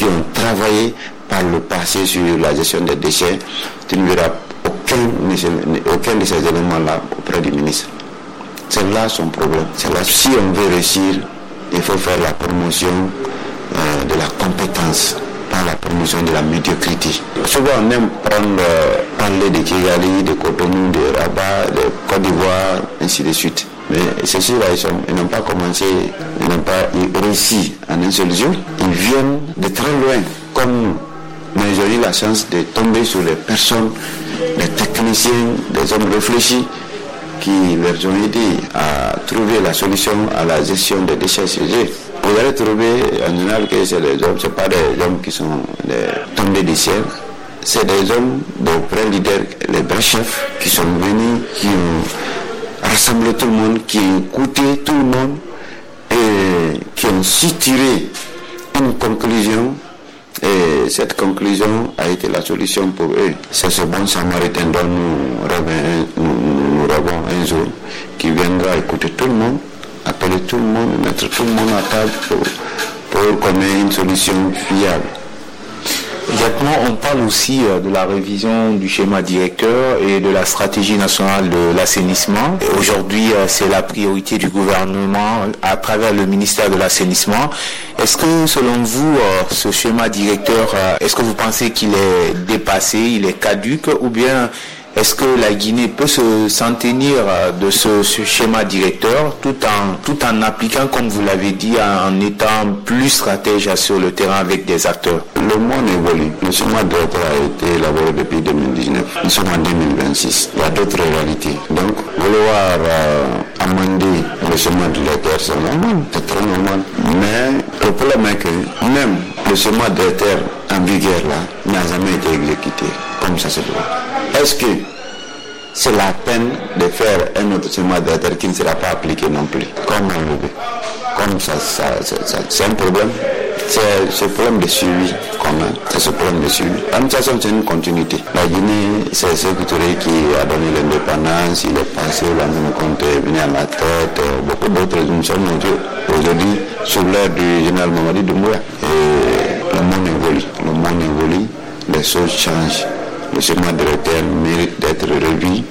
qui ont travaillé par le passé sur la gestion des déchets, tu ne verras aucun de ces éléments-là auprès du ministre. C'est là son problème. C'est là, si on veut réussir, il faut faire la promotion de la compétence, pas la promotion de la médiocrité. Souvent on aime parler de Kigali, de Cotonou, de Rabat, de Côte d'Ivoire, ainsi de suite. Mais ceux-là, ils n'ont pas commencé, ils n'ont pas réussi en un seul jour. Ils viennent de très loin. Comme j'ai eu la chance de tomber sur des personnes, des techniciens, des hommes réfléchis qui leur ont aidé à trouver la solution à la gestion des déchets sujets. Vous allez trouver en général que c'est des hommes, c'est pas des hommes qui sont tombés du ciel, c'est des hommes, des vrais leaders, les vrais chefs qui sont venus, qui ont rassemblé tout le monde, qui ont écouté tout le monde et qui ont su tirer une conclusion. Et cette conclusion a été la solution pour eux. C'est ce bon samaritain dont nous rêvons un jour, qui viendra écouter tout le monde, appeler tout le monde, mettre tout le monde à table pour qu'on ait une solution fiable. Exactement, on parle aussi de la révision du schéma directeur et de la stratégie nationale de l'assainissement. Aujourd'hui, c'est la priorité du gouvernement à travers le ministère de l'assainissement. Est-ce que, selon vous, ce schéma directeur, est-ce que vous pensez qu'il est dépassé, il est caduc, ou bien est-ce que la Guinée peut s'en tenir de ce schéma directeur tout en appliquant, comme vous l'avez dit, en étant plus stratège sur le terrain avec des acteurs? Le monde évolue. Le schéma directeur a été élaboré depuis 2019. Nous sommes en 2026. Il y a d'autres réalités. Donc, vouloir amender le schéma directeur, c'est normal. C'est très normal. Mais le problème est que même le schéma directeur en vigueur là n'a jamais été exécuté comme ça se doit. Est-ce que c'est la peine de faire un autre schéma directeur qui ne sera pas appliqué non plus, comme on le veut? Comme ça, c'est un problème. C'est ce problème de suivi commun. C'est ce problème de suivi. L'administration, c'est une continuité. La Guinée, c'est Sékou Touré qui a donné l'indépendance, il est passé, la même compte est venu à la tête, beaucoup d'autres. Nous sommes aujourd'hui sous l'ère du général Mamadi Doumbouya. Et le monde évolue, les choses changent. Le schéma directeur mérite d'être revu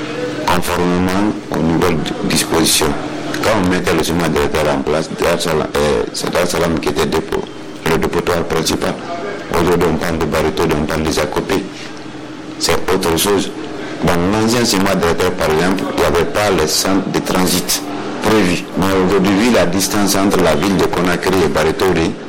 conformément aux nouvelles dispositions. Quand on mettait le schéma directeur en place, c'est Dar Salam qui était le dépotoir principal. Aujourd'hui, on parle de Barreto, on parle des Akopé. C'est autre chose. Dans l'ancien schéma directeur, par exemple, il n'y avait pas les centres de transit prévus. Mais aujourd'hui, vu la distance entre la ville de Conakry et Barreto,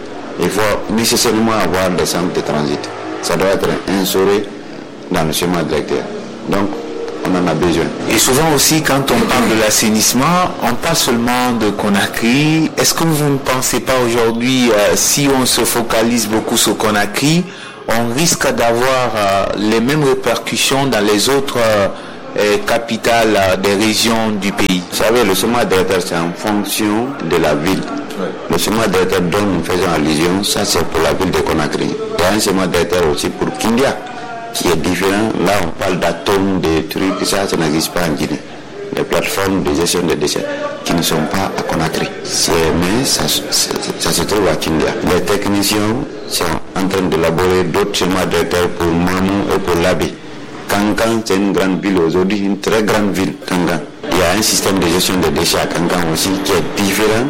il faut nécessairement avoir des centres de transit. Ça doit être instauré dans le schéma directeur. Donc, on en a besoin. Et souvent aussi, quand on parle de l'assainissement, on parle seulement de Conakry. Est-ce que vous ne pensez pas aujourd'hui, si on se focalise beaucoup sur Conakry, on risque d'avoir les mêmes répercussions dans les autres capitales des régions du pays? Vous savez, le schéma directeur, c'est en fonction de la ville. Le schéma directeur dont nous faisons allusion, ça c'est pour la ville de Conakry. Il y a un schéma directeur aussi pour Kindia, qui est différent. Là, on parle d'atomes, des trucs, ça n'existe pas en Guinée. Les plateformes de gestion des déchets qui ne sont pas à Conakry. Mais ça se trouve à Kindia. Les techniciens sont en train d'élaborer d'autres schémas directeurs pour Mamou et pour Labé. Kankan, c'est une grande ville aujourd'hui, une très grande ville, Kankan. Il y a un système de gestion des déchets à Kankan aussi qui est différent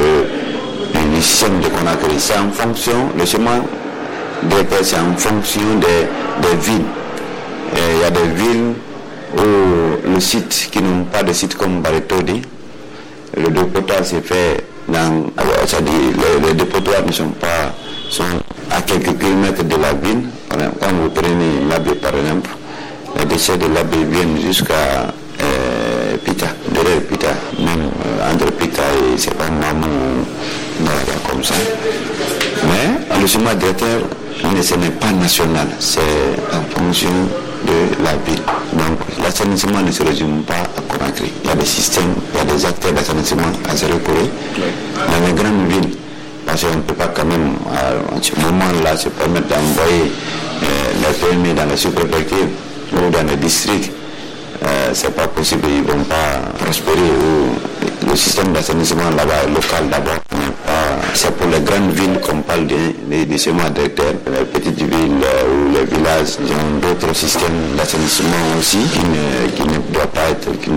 du système de Conakry. C'est en fonction, le schéma directeur, c'est en fonction des villes. Et il y a des villes où le site qui n'ont pas de site comme Baretodi, le dépotoir s'est fait c'est-à-dire les dépotoirs sont à quelques kilomètres de la ville. Quand vous prenez Labé par exemple, les déchets de Labé viennent jusqu'à Pita, derrière Pita, même entre Pita et c'est pas Mamou, comme ça. Mais le schéma directeur, ce n'est pas national, c'est en fonction de la ville. Donc l'assainissement ne se résume pas à Conakry. Il y a des systèmes, il y a des acteurs d'assainissement à se recourir dans les grandes villes. Parce qu'on ne peut pas quand même, à ce moment-là, se permettre d'envoyer les PME dans les sous-préfectures ou dans les districts. C'est pas possible, ils ne vont pas prospérer. Le système d'assainissement là-bas est local d'abord, n'est pas C'est pour les grandes villes qu'on parle des schémas directeurs. Les petites villes ou les villages, ils ont d'autres systèmes d'assainissement aussi qui ne doivent pas être, qui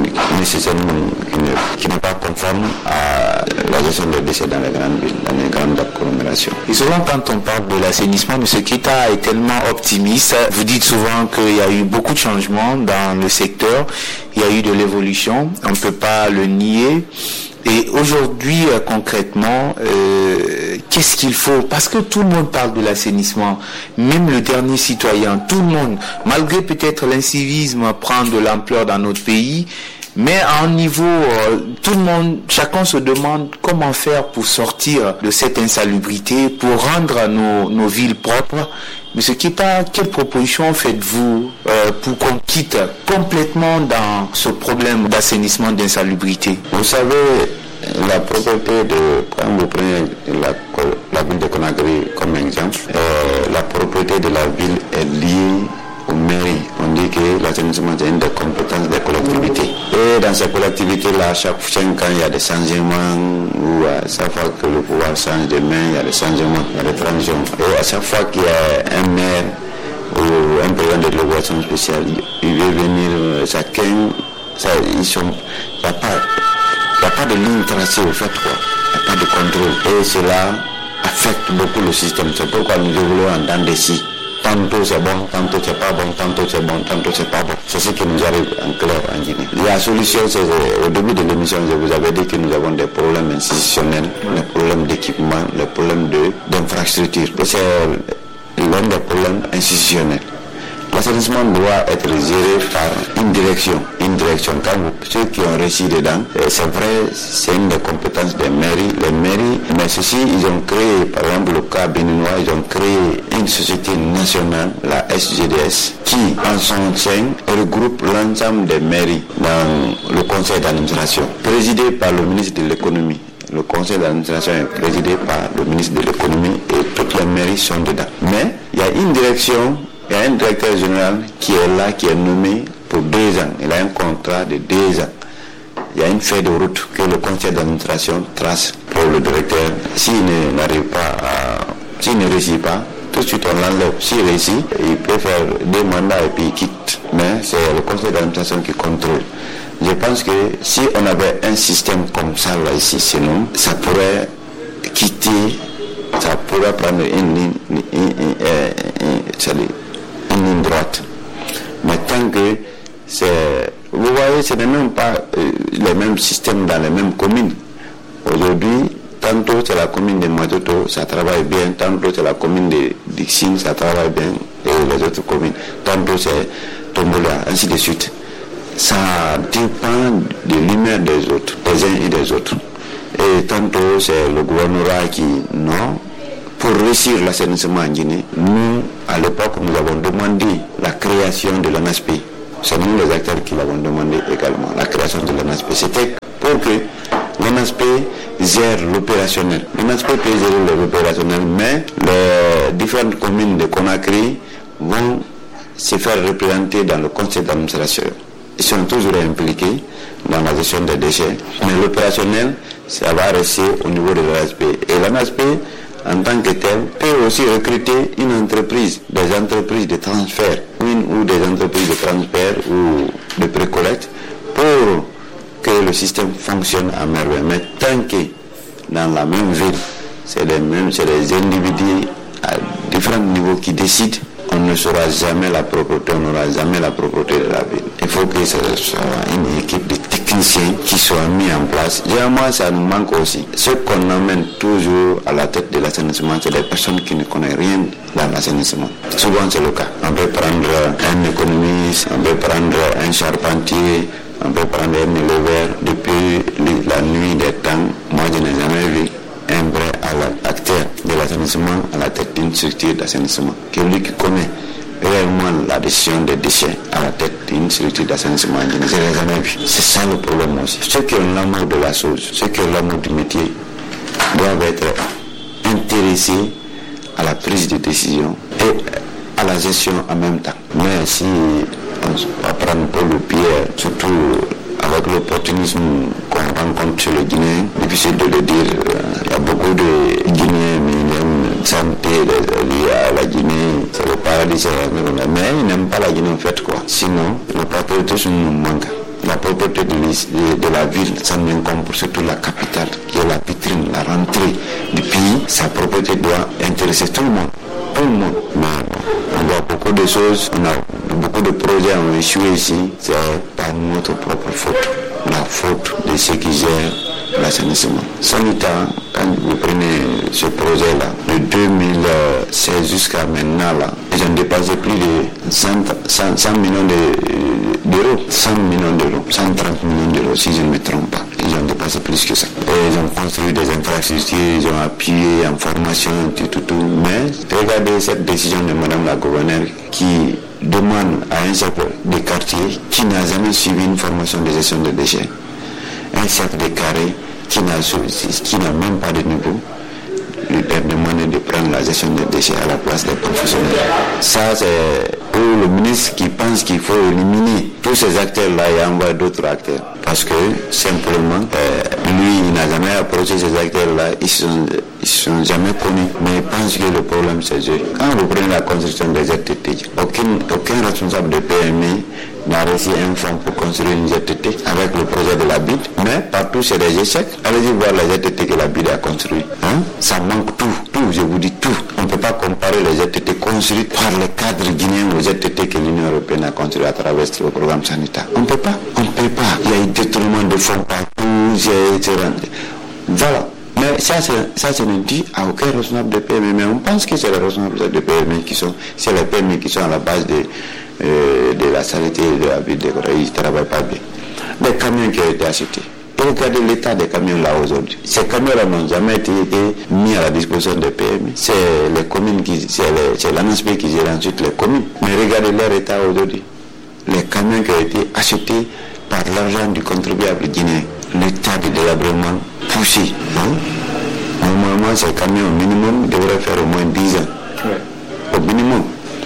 n'est pas conforme à la gestion des déchets dans les grandes villes, dans les grandes agglomérations. Et souvent quand on parle de l'assainissement, M. Keita est tellement optimiste. Vous dites souvent qu'il y a eu beaucoup de changements dans le secteur, il y a eu de l'évolution, on ne peut pas le nier. Et aujourd'hui, concrètement, qu'est-ce qu'il faut? Parce que tout le monde parle de l'assainissement, même le dernier citoyen, tout le monde, malgré peut-être l'incivisme prend de l'ampleur dans notre pays, mais à un niveau, tout le monde, chacun se demande comment faire pour sortir de cette insalubrité, pour rendre nos villes propres. Monsieur Keita, quelle proposition faites-vous pour qu'on quitte complètement dans ce problème d'assainissement, d'insalubrité? Vous savez, la propriété quand vous prenez la ville de Conakry comme exemple, la propriété de la ville est liée aux mairies. On dit que l'assainissement est une des compétences des collectivités. Et dans ces collectivités-là, chaque 5 ans, il y a des changements, ou à chaque fois que le pouvoir change de main, il y a des changements, il y a des transitions. Et à chaque fois qu'il y a un maire ou un président de l'évaluation spéciale, il veut venir, chacun, il n'y a pas de ligne tracée au fait, quoi. Il n'y a pas de contrôle. Et cela affecte beaucoup le système. C'est pourquoi nous voulons entendre ici. Tantôt c'est bon, tantôt c'est pas bon, tantôt c'est bon, tantôt c'est pas bon. C'est ce qui nous arrive en clair en Guinée. La solution, c'est au début de l'émission, je vous avais dit que nous avons des problèmes institutionnels, des problèmes d'équipement, des problèmes d'infrastructure. C'est l'un des problèmes institutionnels. L'assainissement doit être géré par une direction. Quand ceux qui ont réussi dedans, c'est vrai, c'est une des compétences des mairies. Les mairies, mais ceci, ils ont créé, par exemple, le cas béninois, ils ont créé une société nationale, la SGDS, qui, en son sein, regroupe l'ensemble des mairies dans le conseil d'administration, présidé par le ministre de l'économie. Le conseil d'administration est présidé par le ministre de l'économie et toutes les mairies sont dedans. Mais il y a une direction. Il y a un directeur général qui est là, qui est nommé pour 2 ans. Il a un contrat de 2 ans. Il y a une feuille de route que le conseil d'administration trace pour le directeur. S'il ne réussit pas, tout de suite on l'enlève. S'il réussit, il peut faire 2 mandats et puis il quitte. Mais c'est le conseil d'administration qui contrôle. Je pense que si on avait un système comme ça là ici chez nous, ça pourrait quitter, ça pourrait prendre une ligne droite. Mais tant que vous voyez, ce n'est même pas les mêmes systèmes dans les mêmes communes. Aujourd'hui, tantôt c'est la commune de Matoto, ça travaille bien, tantôt c'est la commune de Dixine, ça travaille bien, et les autres communes, tantôt c'est Tombola, ainsi de suite. Ça dépend de l'humeur des autres, des uns et des autres. Et tantôt c'est le gouvernorat qui, non. Pour réussir l'assainissement en Guinée, nous, à l'époque, nous avons demandé la création de l'ANASP. C'est nous les acteurs qui l'avons demandé également, la création de l'ANASP. C'était pour que l'ANASP gère l'opérationnel. L'ANASP peut gérer l'opérationnel, mais les différentes communes de Conakry vont se faire représenter dans le conseil d'administration. Ils sont toujours impliqués dans la gestion des déchets. Mais l'opérationnel, ça va rester au niveau de l'ANASP. Et l'ANASP, en tant que tel, peut aussi recruter une entreprise, des entreprises de transfert, ou des entreprises de transfert ou de précollecte, pour que le système fonctionne à merveille. Mais tant que dans la même ville, c'est les individus à différents niveaux qui décident, on ne saura jamais la propreté, on n'aura jamais la propreté de la ville. Il faut que ce soit une équipe de techniciens qui soit mis en place. Généralement, ça nous manque aussi. Ce qu'on amène toujours à la tête de l'assainissement, c'est des personnes qui ne connaissent rien dans l'assainissement. Souvent, c'est le cas. On peut prendre un économiste, on peut prendre un charpentier, on peut prendre un éleveur. Depuis la nuit des temps, moi, je n'ai jamais vu un vrai acteur de l'assainissement à la tête d'une structure d'assainissement. Quelqu'un qui connaît réellement la gestion des déchets à la tête d'une structure d'assainissement. Je ne l'ai jamais vu. C'est ça le problème aussi. Ceux qui ont l'amour de la chose, ceux qui ont l'amour du métier, doivent être intéressés à la prise de décision et à la gestion en même temps. Mais si on va prendre pour le pied, surtout avec l'opportunisme qu'on rencontre chez les Guinéens, difficile de le dire. Il y a beaucoup de Guinéens, mais ils aiment santé liée à la Guinée, c'est le paradis, mais ils n'aiment pas la Guinée en fait quoi. Sinon, le patriotisme nous manque. La propreté de la ville, ça nous incombe, surtout la capitale, qui est la vitrine, la rentrée du pays. Sa propreté doit intéresser tout le monde. Tout le monde. Mais on voit beaucoup de choses, on a beaucoup de projets ont échoué ici, c'est par notre propre faute. La faute de ceux qui gèrent l'assainissement. Sanitaire, quand vous prenez ce projet-là, de 2016 jusqu'à maintenant, là, ils ont dépassé plus de 100 millions d'euros. 100 millions d'euros, 130 millions d'euros, si je ne me trompe pas. Ils ont dépassé plus que ça. Et ils ont construit des infrastructures, ils ont appuyé en formation, tout. Mais regardez cette décision de Madame la gouverneure qui demande à un chef de quartier qui n'a jamais suivi une formation de gestion de déchets, un chef de carré qui n'a même pas de niveau, lui demande de prendre la gestion des déchets à la place des professionnels. Ça, c'est pour le ministre qui pense qu'il faut éliminer tous ces acteurs-là et envoyer d'autres acteurs. Parce que, simplement, lui, il n'a jamais approché ces acteurs-là, ils ne sont jamais connus. Mais il pense que le problème, c'est eux. Quand vous prenez la construction des ZTT, aucun responsable de PME n'a reçu un fonds pour construire une ZTT avec le projet de la BID. Mais partout, c'est des échecs. Allez-y voir la ZTT que la BID a construite. Ça manque tout, je vous dis tout. On ne peut pas comparer les ZTT construites par les cadres guinéens aux ZTT que l'Union européenne a construit à travers le programme sanitaire. On ne peut pas. Il y a eu détournement de fonds partout, voilà. Mais ça ne dit à aucun responsable de PME. Mais on pense que c'est les responsables de PME c'est les PME qui sont à la base de la santé et de la vie des Corées. Ils ne travaillent pas bien. Les camions qui ont été achetés. Regardez l'état des camions là aujourd'hui. Ces camions-là n'ont jamais été mis à la disposition des PME. C'est les communes c'est l'ANASP qui gère ensuite les communes. Mais regardez leur état aujourd'hui. Les camions qui ont été achetés par l'argent du contribuable guinéen. L'état de délabrement poussé. Normalement, ces camions au minimum devraient faire au moins 10 ans. Ouais. Au minimum.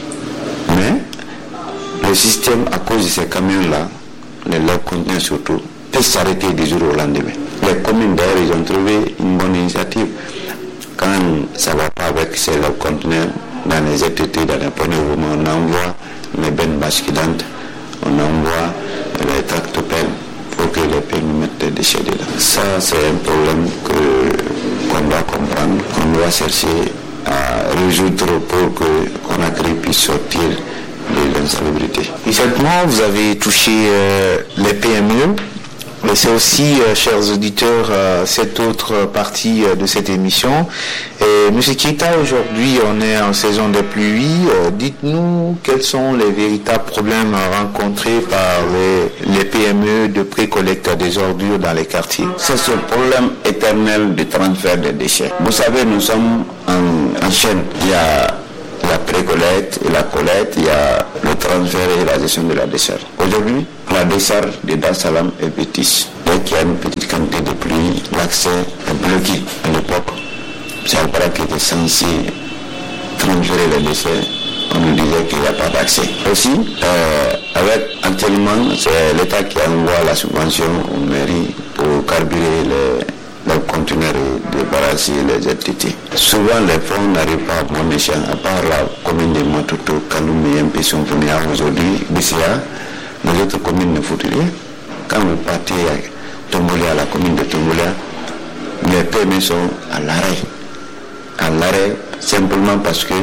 Mais le système, à cause de ces camions-là, leur contenu surtout, peut s'arrêter du jour au lendemain. Les communes d'ailleurs, ils ont trouvé une bonne initiative. Quand ça ne va pas avec ces conteneurs dans les ZTT, dans les premiers moments, on envoie les bennes basculantes, on envoie les tractopelles pour que les pays mettent des déchets dedans. Ça, c'est un problème qu'on doit comprendre, qu'on doit chercher à résoudre pour que Conakry puisse sortir de l'insalubrité. Exactement, vous avez touché les PME. Mais c'est aussi, chers auditeurs, cette autre partie de cette émission. Et M. Keita, aujourd'hui, on est en saison de pluie. Dites-nous quels sont les véritables problèmes rencontrés par les PME de pré-collecte des ordures dans les quartiers. C'est ce problème éternel du transfert des déchets. Vous savez, nous sommes en chaîne. Il y a la pré-collecte et la collecte, il y a le transfert et la gestion de la dessert. Aujourd'hui, la dessert de Dar Salam est bêtise. Dès qu'il y a une petite quantité de pluie, l'accès est bloqué. À l'époque, c'est un bras qui était censé transférer les déchets. On nous disait qu'il n'y a pas d'accès. Aussi, actuellement, c'est l'État qui envoie la subvention aux mairies pour carburer les conteneurs et débarrasser les ZTT. Souvent, les fonds n'arrivent pas à bon escient, à part la commune de Matoto, Kaloum et Mpesson, aujourd'hui, BCA, les autres communes ne foutent rien. Quand vous partez à Tombolia, la commune de Tombolia, les PME sont à l'arrêt. À l'arrêt, simplement parce que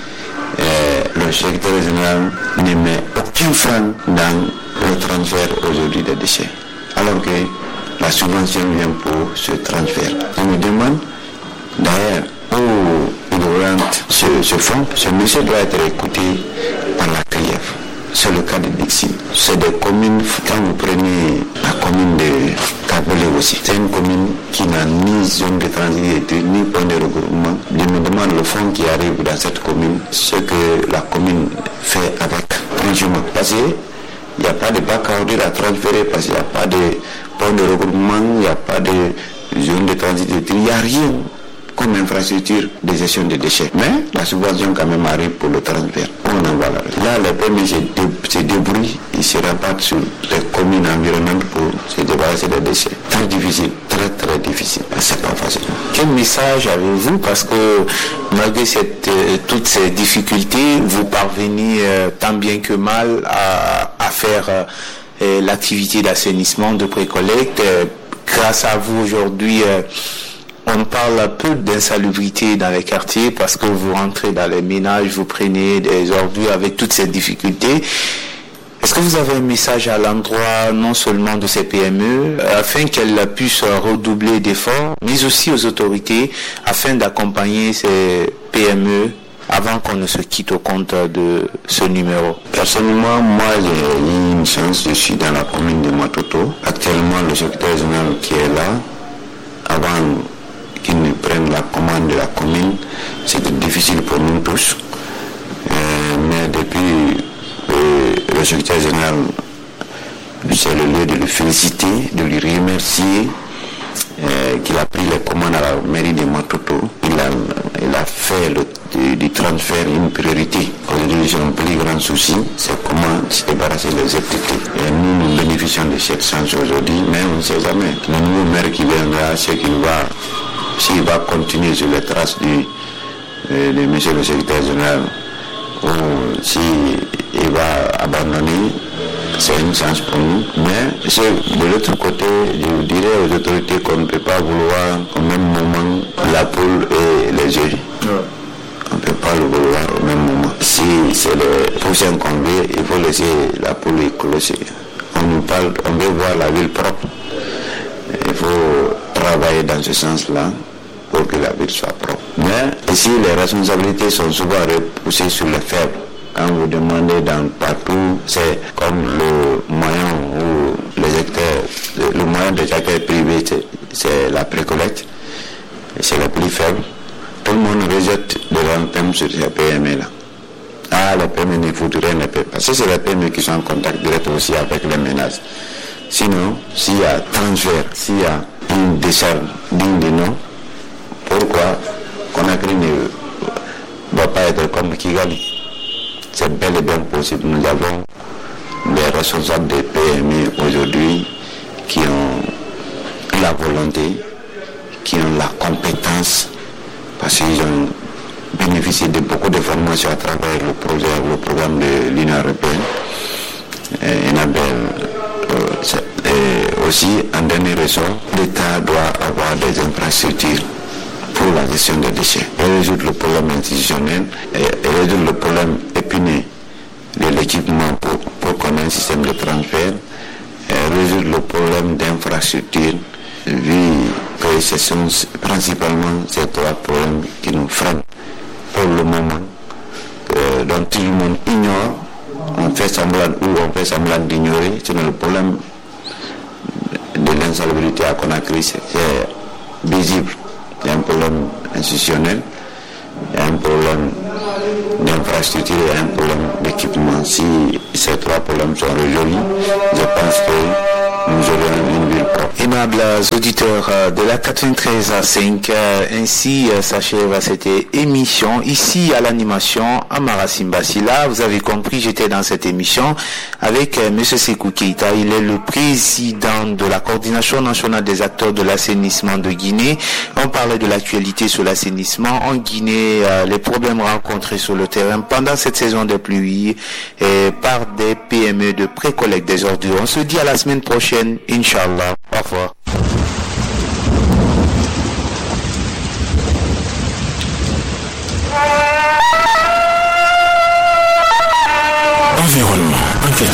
le secrétaire général ne met aucun franc dans le transfert aujourd'hui des déchets. Alors que la subvention vient pour ce transfert. On me demande, d'ailleurs, où il oriente ce fonds, ce monsieur doit être écouté par la CRIEF. C'est le cas de Dixie. C'est des communes, quand vous prenez la commune de Kabole aussi, c'est une commune qui n'a ni zone de transit ni point de regroupement. Je me demande le fonds qui arrive dans cette commune, ce que la commune fait avec, franchement. Parce qu'il n'y a pas de bac à ordures à transférer, parce qu'il n'y a pas de point de regroupement, il n'y a pas de zone de transit, il n'y a rien comme infrastructure de gestion des déchets. Mais la subvention quand même arrive pour le transfert. On envoie là, les premiers se débrouillent, ils se rabattent sur les communes environnantes pour se débarrasser des déchets. Très difficile, très difficile. C'est pas facile. Quel message avez-vous? Parce que malgré toutes ces difficultés, vous parvenez tant bien que mal à faire l'activité d'assainissement, de précollecte. Grâce à vous aujourd'hui, on parle peu d'insalubrité dans les quartiers parce que vous rentrez dans les ménages, vous prenez des ordures avec toutes ces difficultés. Est-ce que vous avez un message à l'endroit non seulement de ces PME afin qu'elles puissent redoubler d'efforts, mais aussi aux autorités afin d'accompagner ces PME avant qu'on ne se quitte au compte de ce numéro? Personnellement, moi j'ai eu une chance, je suis dans la commune de Matoto. Actuellement, le secrétaire général qui est là, avant qu'il ne prenne la commande de la commune, c'était difficile pour nous tous. Mais depuis le secrétaire général, c'est le lieu de le féliciter, de lui remercier, qu'il a pris les commandes à la mairie de Matoto. Il a fait du transfert une priorité. Aujourd'hui, son plus grand souci, c'est comment se débarrasser des effectifs. Et nous bénéficions de cette chance aujourd'hui, mais on ne sait jamais. Le nouveau maire qui viendra, c'est s'il va continuer sur les traces de monsieur le secrétaire général, ou s'il va abandonner, c'est une chance pour nous. Mais de l'autre côté, je dirais aux autorités qu'on ne peut pas vouloir au même moment la poule et les œufs. On ne peut pas le vouloir au même moment. Si c'est le prochain qu'on veut, il faut laisser la poule écloser. On veut voir la ville propre. Il faut travailler dans ce sens-là pour que la ville soit propre. Mais ici, les responsabilités sont souvent repoussées sur les faibles. Quand vous demandez partout, c'est comme le moyen ou le moyen des acteurs privés, c'est la précollecte. C'est le plus faible. Tout le monde rejette de l'antenne sur ces PME-là. Ah, les PME ne voudraient ne pas. Parce que c'est les PME qui sont en contact direct aussi avec les ménages. Sinon, s'il y a transfert, s'il y a une décharge digne de nom, pourquoi Conakry ne va pas être comme Kigali? C'est bel et bien possible. Nous avons des responsables des PME aujourd'hui qui ont la volonté, qui ont la compétence, parce qu'ils ont bénéficié de beaucoup de formations à travers le programme de l'Union européenne. Et aussi, en dernier ressort, l'État doit avoir des infrastructures pour la gestion des déchets, et résoudre le problème institutionnel, et résoudre le problème épineux de l'équipement pour qu'on ait un système de transfert, et résoudre le problème d'infrastructure, vu que ce sont principalement ces trois problèmes qui nous freinent pour le moment, dont tout le monde ignore. On fait semblant d'ignorer. C'est le problème de l'insalubrité à Conakry, c'est visible. Il y a un problème institutionnel, il y a un problème d'infrastructure, il y a un problème d'équipement. Si ces trois problèmes sont résolus, je pense que nous aurons une ville propre. Aimables auditeurs de la 93.5, ainsi s'achève cette émission. Ici à l'animation, Amara Simbasila, vous avez compris, j'étais dans cette émission avec M. Sékou Keïta. Il est le président de la coordination nationale des acteurs de l'assainissement de Guinée. On parlait de l'actualité sur l'assainissement en Guinée, les problèmes rencontrés sur le terrain pendant cette saison des pluies par des PME de précollecte des ordures. On se dit à la semaine prochaine, Inch'Allah. Au revoir. Environnement.